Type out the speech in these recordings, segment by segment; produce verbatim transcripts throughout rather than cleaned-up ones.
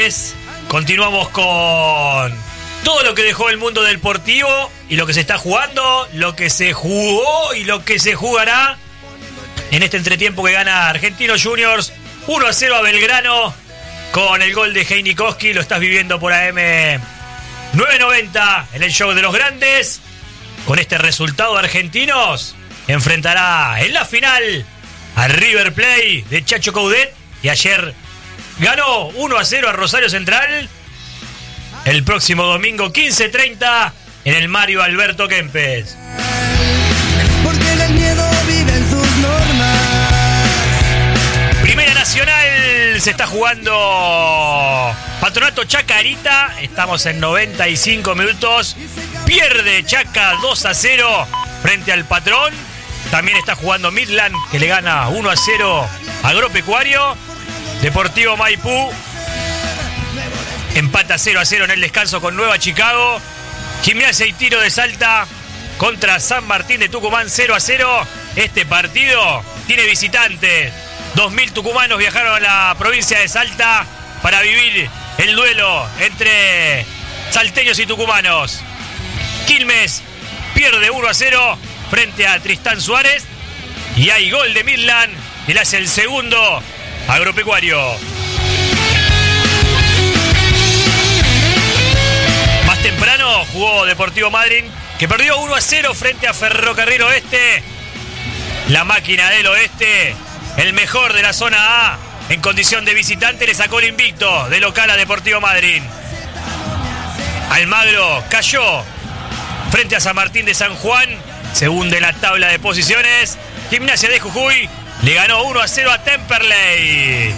grandes. Continuamos con todo lo que dejó el mundo deportivo y lo que se está jugando, lo que se jugó y lo que se jugará en este entretiempo que gana Argentinos Juniors uno a cero a Belgrano con el gol de Heinikowski. Lo estás viviendo por A M novecientos noventa en el show de los grandes. Con este resultado, Argentinos enfrentará en la final al River Plate de Chacho Coudet, y ayer ganó uno a cero a Rosario Central. El próximo domingo quince treinta en el Mario Alberto Kempes. Porque el miedo vive en sus normas. Primera Nacional se está jugando Patronato Chacarita. Estamos en noventa y cinco minutos. Pierde Chaca dos a cero frente al Patrón. También está jugando Midland, que le gana uno a cero a Agropecuario. Deportivo Maipú empata cero a cero en el descanso con Nueva Chicago. Gimnasia y Tiro de Salta contra San Martín de Tucumán cero a cero. Este partido tiene visitantes. dos mil tucumanos viajaron a la provincia de Salta para vivir el duelo entre salteños y tucumanos. Quilmes pierde uno a cero frente a Tristán Suárez. Y hay gol de Midland. Él hace el segundo. Agropecuario. Más temprano jugó Deportivo Madryn, que perdió uno a cero frente a Ferrocarril Oeste. La máquina del oeste, el mejor de la zona A, en condición de visitante, le sacó el invicto de local a Deportivo Madryn. Almagro cayó frente a San Martín de San Juan, se hunde en la tabla de posiciones. Gimnasia de Jujuy le ganó uno a cero a Temperley.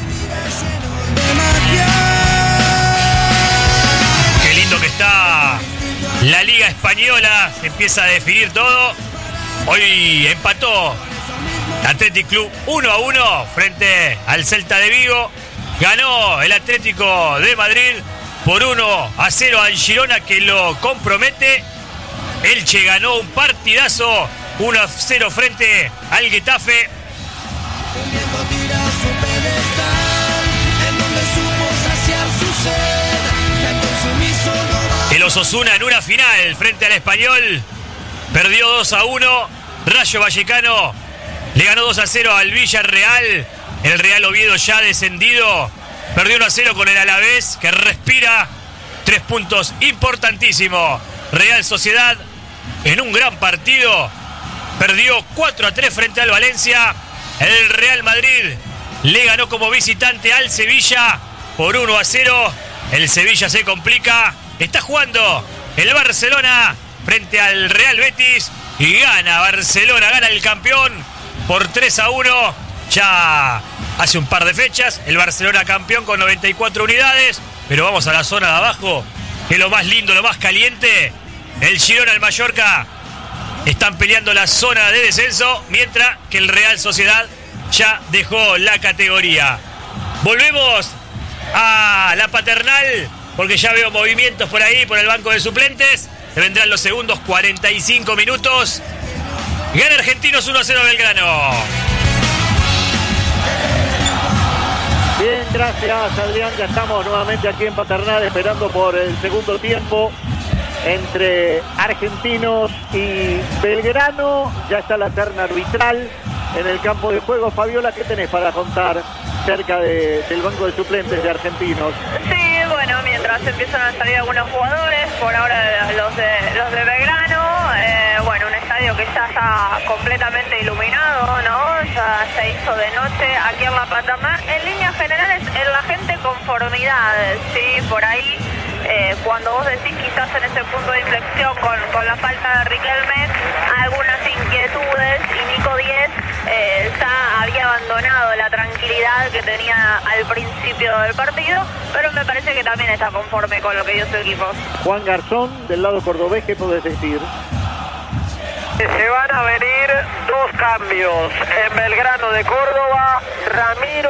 Qué lindo que está la Liga Española. Se empieza a definir todo. Hoy empató Athletic Club uno a uno frente al Celta de Vigo. Ganó el Atlético de Madrid por uno a cero al Girona, que lo compromete. Elche ganó un partidazo uno a cero frente al Getafe. El Osasuna en una final frente al Español perdió dos a uno. Rayo Vallecano le ganó dos a cero al Villarreal. El Real Oviedo, ya descendido, perdió uno a cero con el Alavés, que respira tres puntos importantísimos. Real Sociedad en un gran partido perdió cuatro a tres frente al Valencia. El Real Madrid le ganó como visitante al Sevilla por uno a cero. El Sevilla se complica. Está jugando el Barcelona frente al Real Betis y gana Barcelona, gana el campeón por tres a uno. Ya hace un par de fechas el Barcelona campeón con noventa y cuatro unidades. Pero vamos a la zona de abajo, que es lo más lindo, lo más caliente. El Girona, el Mallorca están peleando la zona de descenso, mientras que el Real Sociedad ya dejó la categoría. Volvemos a la Paternal, porque ya veo movimientos por ahí, por el banco de suplentes. Se vendrán los segundos cuarenta y cinco minutos. Gana Argentinos uno a cero a Belgrano. Bien, gracias Adrián. Ya estamos nuevamente aquí en Paternal esperando por el segundo tiempo entre Argentinos y Belgrano. Ya está la terna arbitral en el campo de juego. Fabiola, ¿qué tenés para contar cerca de, del banco de suplentes de Argentinos? Sí, bueno, mientras empiezan a salir algunos jugadores, por ahora los de, los de Belgrano, eh, bueno, un estadio que ya está completamente iluminado, ¿no? Ya se hizo de noche aquí en la Paternal. En líneas generales, en la gente conformidad, sí, por ahí. Eh, cuando vos decís quizás en ese punto de inflexión con, con la falta de Riquelme, algunas inquietudes, y Nico Díez eh, ya había abandonado la tranquilidad que tenía al principio del partido, pero me parece que también está conforme con lo que dio su equipo. Juan Garzón, del lado cordobés, ¿qué podés decir? Se van a venir dos cambios en Belgrano de Córdoba. Ramiro